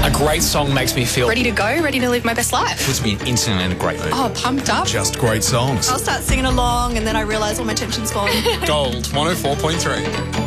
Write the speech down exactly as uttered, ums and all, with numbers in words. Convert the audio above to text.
A great song makes me feel Ready to go, ready to live my best life. Puts me instantly in a great mood. Oh, pumped up. Just great songs. I'll start singing along and then I realise all my tension's gone. Gold one oh four point three.